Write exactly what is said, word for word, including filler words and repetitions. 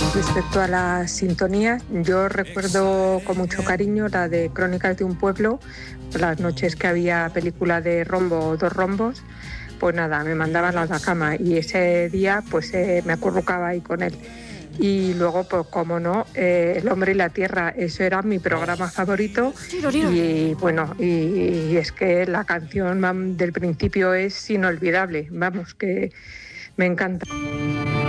Respecto a las sintonías, yo recuerdo con mucho cariño la de Crónicas de un pueblo, las noches que había película de Rombo o Dos Rombos, pues nada, me mandaban a la cama y ese día pues eh, me acurrucaba ahí con él. Y luego, pues como no, eh, El hombre y la tierra, eso era mi programa favorito. Y bueno, y, y es que la canción del principio es inolvidable, vamos, que me encanta.